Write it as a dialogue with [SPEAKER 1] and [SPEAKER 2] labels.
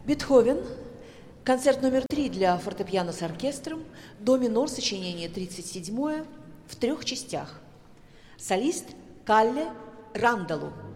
[SPEAKER 1] Бетховен. Концерт номер 3 для фортепиано с оркестром. До минор, сочинение 37 в 3 частях. Солист Калле Рандалу.